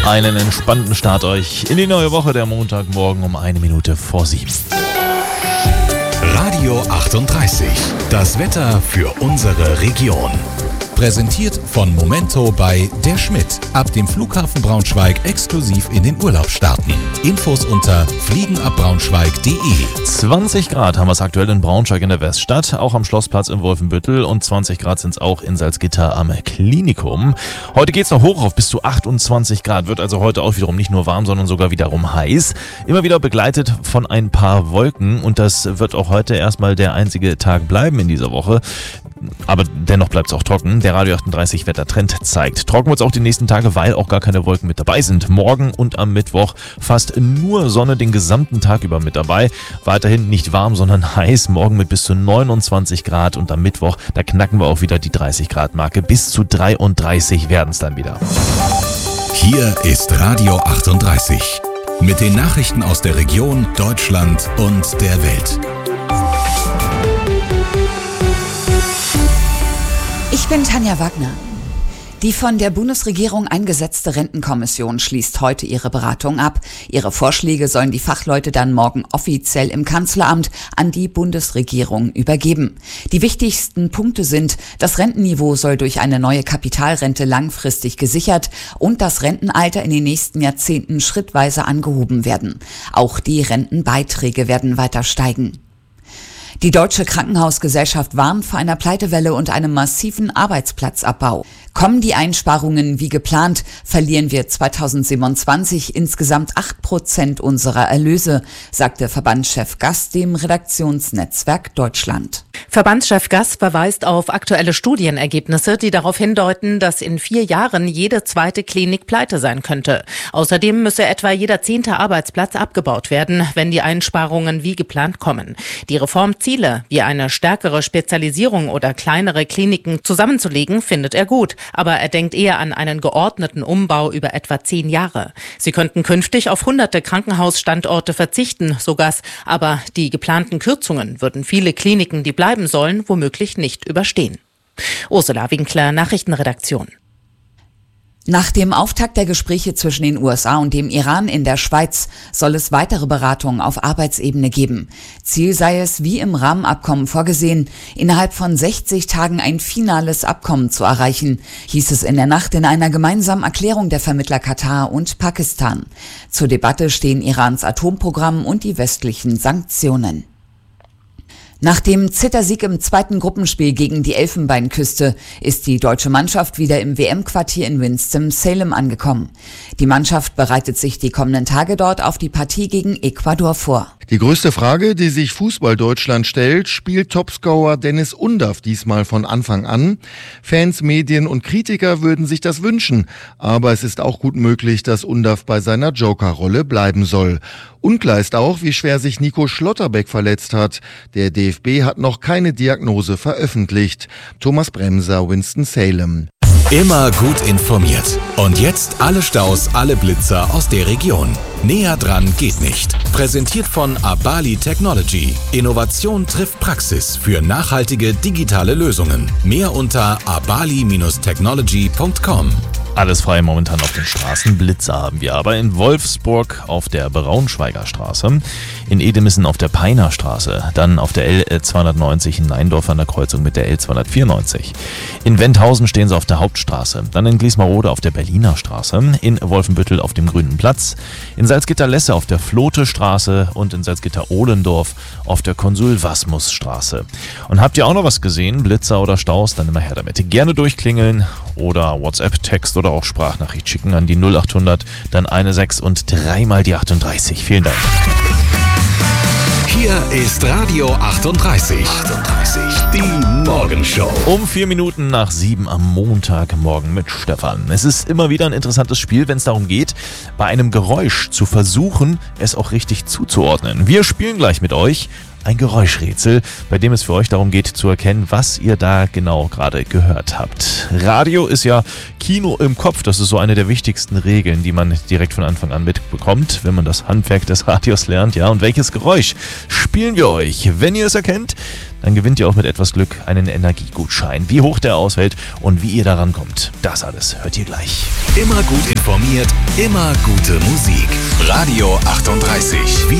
Einen entspannten Start euch in die neue Woche, der Montagmorgen um 1 Minute vor 7. Radio 38. Das Wetter für unsere Region. Präsentiert von Momento bei der Schmidt. Ab dem Flughafen Braunschweig exklusiv in den Urlaub starten. Infos unter fliegenabbraunschweig.de. 20 Grad haben wir es aktuell in Braunschweig in der Weststadt, auch am Schlossplatz in Wolfenbüttel, und 20 Grad sind es auch in Salzgitter am Klinikum. Heute geht es noch hoch auf bis zu 28 Grad, wird also heute auch wiederum nicht nur warm, sondern sogar wiederum heiß. Immer wieder begleitet von ein paar Wolken, und das wird auch heute erstmal der einzige Tag bleiben in dieser Woche. Aber dennoch bleibt es auch trocken. Der Radio 38 Wettertrend zeigt. Trocken wird es auch die nächsten Tage, weil auch gar keine Wolken mit dabei sind. Morgen und am Mittwoch fast nur Sonne den gesamten Tag über mit dabei. Weiterhin nicht warm, sondern heiß. Morgen mit bis zu 29 Grad, und am Mittwoch, da knacken wir auch wieder die 30 Grad Marke. Bis zu 33 werden es dann wieder. Hier ist Radio 38. Mit den Nachrichten aus der Region, Deutschland und der Welt. Ich bin Tanja Wagner. Die von der Bundesregierung eingesetzte Rentenkommission schließt heute ihre Beratung ab. Ihre Vorschläge sollen die Fachleute dann morgen offiziell im Kanzleramt an die Bundesregierung übergeben. Die wichtigsten Punkte sind: Das Rentenniveau soll durch eine neue Kapitalrente langfristig gesichert und das Rentenalter in den nächsten Jahrzehnten schrittweise angehoben werden. Auch die Rentenbeiträge werden weiter steigen. Die Deutsche Krankenhausgesellschaft warnt vor einer Pleitewelle und einem massiven Arbeitsplatzabbau. Kommen die Einsparungen wie geplant, verlieren wir 2027 insgesamt 8% unserer Erlöse, sagte Verbandschef Gass dem Redaktionsnetzwerk Deutschland. Verbandschef Gass verweist auf aktuelle Studienergebnisse, die darauf hindeuten, dass in 4 Jahren jede zweite Klinik pleite sein könnte. Außerdem müsse etwa jeder 10. Arbeitsplatz abgebaut werden, wenn die Einsparungen wie geplant kommen. Die Reformziele, wie eine stärkere Spezialisierung oder kleinere Kliniken zusammenzulegen, findet er gut. Aber er denkt eher an einen geordneten Umbau über etwa 10 Jahre. Sie könnten künftig auf hunderte Krankenhausstandorte verzichten, so Gass. Aber die geplanten Kürzungen würden viele Kliniken, die bleiben sollen, womöglich nicht überstehen. Ursula Winkler, Nachrichtenredaktion. Nach dem Auftakt der Gespräche zwischen den USA und dem Iran in der Schweiz soll es weitere Beratungen auf Arbeitsebene geben. Ziel sei es, wie im Rahmenabkommen vorgesehen, innerhalb von 60 Tagen ein finales Abkommen zu erreichen, hieß es in der Nacht in einer gemeinsamen Erklärung der Vermittler Katar und Pakistan. Zur Debatte stehen Irans Atomprogramm und die westlichen Sanktionen. Nach dem Zittersieg im zweiten Gruppenspiel gegen die Elfenbeinküste ist die deutsche Mannschaft wieder im WM-Quartier in Winston-Salem angekommen. Die Mannschaft bereitet sich die kommenden Tage dort auf die Partie gegen Ecuador vor. Die größte Frage, die sich Fußball-Deutschland stellt: Spielt Topscorer Dennis Undaff diesmal von Anfang an? Fans, Medien und Kritiker würden sich das wünschen, aber es ist auch gut möglich, dass Undaff bei seiner Joker-Rolle bleiben soll. Unklar ist auch, wie schwer sich Nico Schlotterbeck verletzt hat. Der DFB hat noch keine Diagnose veröffentlicht. Thomas Bremser, Winston-Salem. Immer gut informiert. Und jetzt alle Staus, alle Blitzer aus der Region. Näher dran geht nicht. Präsentiert von Abali Technology. Innovation trifft Praxis für nachhaltige digitale Lösungen. Mehr unter abali-technology.com. Alles frei momentan auf den Straßen. Blitzer haben wir aber in Wolfsburg auf der Braunschweiger Straße, in Edemissen auf der Peiner Straße, dann auf der L290 in Neindorf an der Kreuzung mit der L294. In Wendhausen stehen sie auf der Hauptstraße, dann in Gliesmarode auf der Berliner Straße, in Wolfenbüttel auf dem Grünen Platz, in Salzgitter-Lesse auf der Flote Straße und in Salzgitter-Ohlendorf auf der Konsul-Wasmus-Straße. Und habt ihr auch noch was gesehen, Blitzer oder Staus, dann immer her damit. Gerne durchklingeln oder WhatsApp-Text oder auch Sprachnachricht schicken an die 0800, dann 16 und 3 mal die 38. Vielen Dank. Hier ist Radio 38. Die Morgenshow. Um 4 Minuten nach 7 am Montagmorgen mit Stefan. Es ist immer wieder ein interessantes Spiel, wenn es darum geht, bei einem Geräusch zu versuchen, es auch richtig zuzuordnen. Wir spielen gleich mit euch ein Geräuschrätsel, bei dem es für euch darum geht zu erkennen, was ihr da genau gerade gehört habt. Radio ist ja Kino im Kopf. Das ist so eine der wichtigsten Regeln, die man direkt von Anfang an mitbekommt, wenn man das Handwerk des Radios lernt. Ja, und welches Geräusch spielen wir euch? Wenn ihr es erkennt, dann gewinnt ihr auch mit etwas Glück einen Energiegutschein. Wie hoch der ausfällt und wie ihr daran kommt, das alles hört ihr gleich. Immer gut informiert, immer gute Musik. Radio 38.